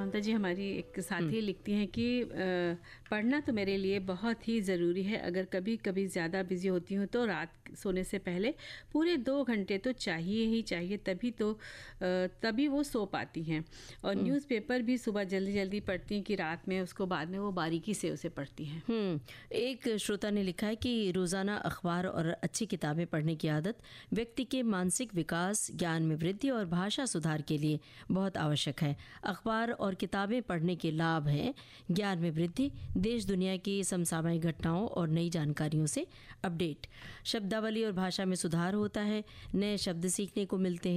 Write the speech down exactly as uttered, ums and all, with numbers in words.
ममता जी, हमारी एक साथी लिखती हैं कि अ, पढ़ना तो मेरे लिए बहुत ही ज़रूरी है। अगर कभी कभी ज़्यादा बिजी होती हूँ तो रात सोने से पहले पूरे दो घंटे तो चाहिए ही चाहिए, तभी तो अ, तभी वो सो पाती हैं। और न्यूज़पेपर भी सुबह जल्दी जल्दी पढ़ती हैं कि रात में उसको बाद में वो बारीकी से उसे पढ़ती हैं। हम्म एक श्रोता ने लिखा है कि रोज़ाना अखबार और अच्छी किताबें पढ़ने की आदत व्यक्ति के मानसिक विकास, ज्ञान में वृद्धि और भाषा सुधार के लिए बहुत आवश्यक है। अखबार और किताबें पढ़ने के लाभ हैं: ज्ञान में वृद्धि, देश दुनिया की समसामयिक घटनाओं और नई जानकारियों से अपडेट, शब्दावली और भाषा में सुधार होता है, नए शब्द सीखने को मिलते हैं,